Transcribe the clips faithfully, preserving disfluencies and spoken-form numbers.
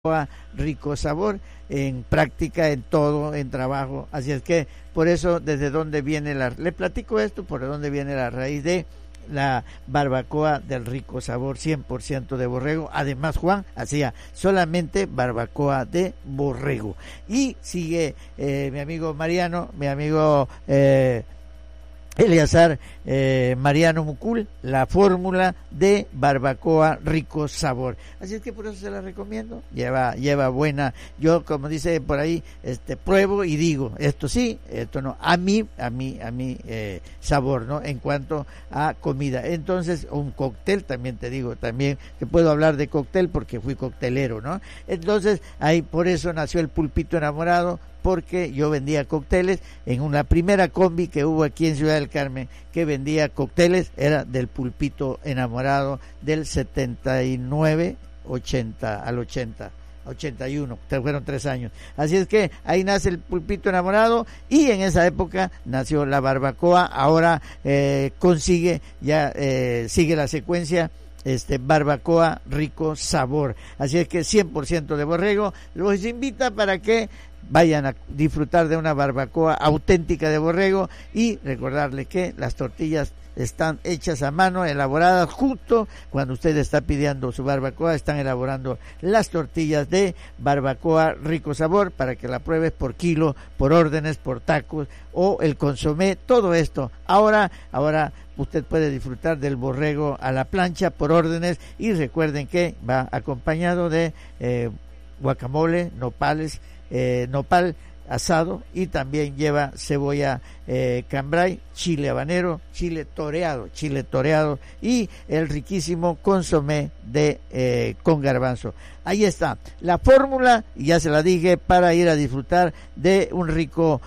rico sabor en práctica, en todo, en trabajo. Así es que por eso, desde dónde viene la, le platico esto, por dónde viene la raíz de la barbacoa del rico sabor, cien por ciento de borrego. Además, Juan hacía solamente barbacoa de borrego. Y sigue eh, mi amigo Mariano, mi amigo eh, Eleazar eh, Mariano Mucul, la fórmula de barbacoa rico sabor. Así es que por eso se la recomiendo. Lleva lleva buena. Yo, como dice por ahí, este pruebo y digo, esto sí, esto no. A mí, a mí, a mí eh, sabor, ¿no? En cuanto a comida. Entonces, un cóctel, también te digo, también que puedo hablar de cóctel porque fui coctelero, ¿no? Entonces, ahí por eso nació el Pulpito Enamorado, porque yo vendía cócteles en una primera combi que hubo aquí en Ciudad del Carmen, que vendía cócteles, era del Pulpito Enamorado del setenta y nueve, ochenta, al ochenta, ochenta y uno, fueron tres años. Así es que ahí nace el Pulpito Enamorado y en esa época nació la barbacoa. Ahora eh, consigue, ya eh, sigue la secuencia, este barbacoa rico sabor. Así es que cien por ciento de borrego. Los invita para que vayan a disfrutar de una barbacoa auténtica de borrego y recordarles que las tortillas están hechas a mano, elaboradas justo cuando usted está pidiendo su barbacoa. Están elaborando las tortillas de barbacoa rico sabor para que la pruebes por kilo, por órdenes, por tacos o el consomé, todo esto. Ahora, ahora usted puede disfrutar del borrego a la plancha por órdenes y recuerden que va acompañado de eh, guacamole, nopales, eh, nopal asado y también lleva cebolla eh, cambray, chile habanero, chile toreado, chile toreado y el riquísimo consomé de eh, con garbanzo. Ahí está la fórmula, y ya se la dije, para ir a disfrutar de un rico,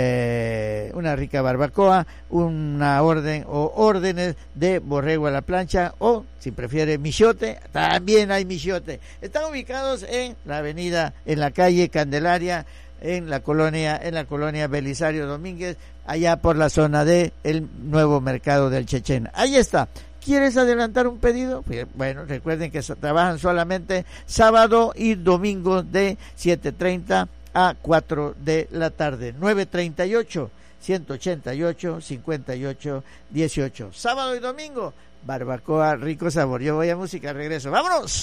eh, una rica barbacoa, una orden o órdenes de borrego a la plancha, o si prefiere michote, también hay michote. Están ubicados en la avenida, en la calle Candelaria, en la colonia, en la colonia Belisario Domínguez, allá por la zona de el nuevo mercado del Chechén. Ahí está. ¿Quieres adelantar un pedido? Bueno, recuerden que trabajan solamente sábado y domingo de siete treinta a cuatro de la tarde. nueve treinta y ocho, ciento ochenta y ocho, cincuenta y ocho, dieciocho. Sábado y domingo, barbacoa rico sabor. Yo voy a música, regreso. ¡Vámonos!